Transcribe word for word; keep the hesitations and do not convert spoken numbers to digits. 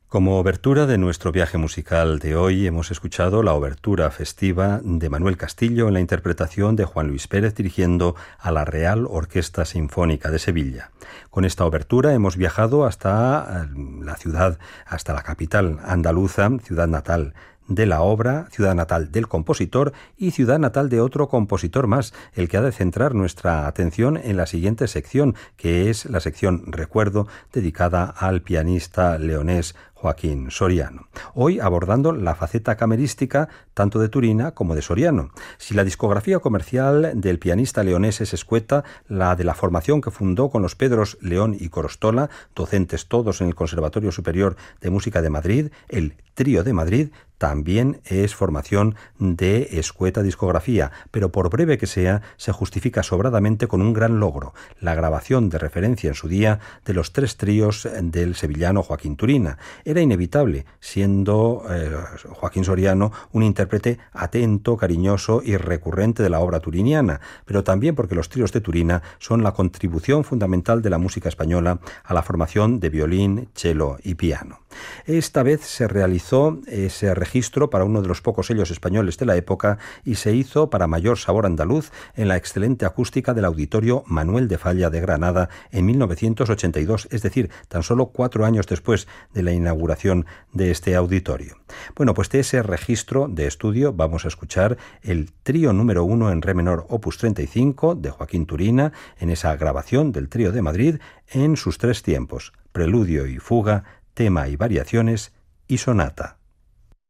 Como obertura de nuestro viaje musical de hoy hemos escuchado la obertura festiva de Manuel Castillo en la interpretación de Juan Luis Pérez dirigiendo a la Real Orquesta Sinfónica de Sevilla. Con esta obertura hemos viajado hasta la ciudad, hasta la capital andaluza, ciudad natal de la obra, ciudad natal del compositor y ciudad natal de otro compositor más, el que ha de centrar nuestra atención en la siguiente sección, que es la sección Recuerdo, dedicada al pianista leonés Joaquín Soriano. Hoy abordando la faceta camerística tanto de Turina como de Soriano. Si la discografía comercial del pianista leonés es escueta, la de la formación que fundó con los Pedros León y Corostola, docentes todos en el Conservatorio Superior de Música de Madrid, el Trío de Madrid, también es formación de escueta discografía, pero por breve que sea, se justifica sobradamente con un gran logro, la grabación de referencia en su día de los tres tríos del sevillano Joaquín Turina. Era inevitable, siendo eh, Joaquín Soriano un intérprete atento, cariñoso y recurrente de la obra turiniana, pero también porque los tríos de Turina son la contribución fundamental de la música española a la formación de violín, cello y piano. Esta vez se realizó ese registro para uno de los pocos sellos españoles de la época y se hizo para mayor sabor andaluz en la excelente acústica del Auditorio Manuel de Falla de Granada en mil novecientos ochenta y dos, es decir, tan solo cuatro años después de la inauguración de este auditorio. Bueno, pues de ese registro de estudio vamos a escuchar el trío número uno en re menor opus treinta y cinco de Joaquín Turina en esa grabación del Trío de Madrid en sus tres tiempos, preludio y fuga, tema y variaciones y sonata.